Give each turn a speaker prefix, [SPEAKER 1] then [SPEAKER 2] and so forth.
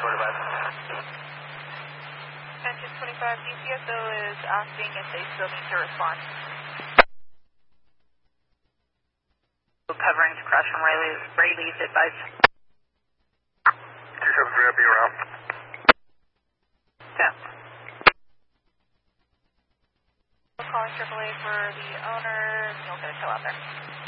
[SPEAKER 1] 10-25, DCSO is asking if they still need to respond. Covering to crash from Rayleigh's advice.
[SPEAKER 2] 273, I'll be around.
[SPEAKER 1] Yeah. Calling AAA for the owner, you'll get a tow out there.